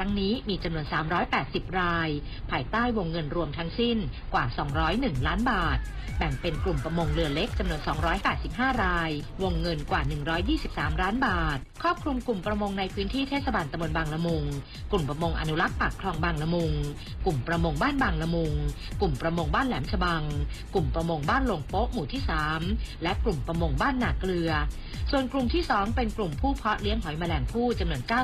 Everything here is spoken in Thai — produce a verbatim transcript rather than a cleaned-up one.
งนี้มีจำนวนสามร้อยแปดสิบรายภายใต้วงเงินรวมทั้งสิ้นกว่าสองร้อยเอ็ดล้านบาทแบ่งเป็นกลุ่มประมงเรือเล็กจำนวนสองร้อยแปดสิบห้ารายวงเงินกว่าหนึ่งร้อยยี่สิบสามล้านบาทครอบคลุมกลุ่มประมงในพื้นที่เทศบาลตำบลบางละมุงกลุ่มประมงอนุรักษ์ปากคลองบางละมุงกลุ่มประมงบ้านบางละมุงกลุ่มประมงบ้านแหลมฉบังกลุ่มประมงบ้านลงโป๊ะหมู่ที่สามและกลุ่มประมงบ้านนาเกลือส่วนกลุ่มที่สองเป็นกลุ่มผู้เพาะเลี้ยงหอยแมลงภู่จำนวนเก้า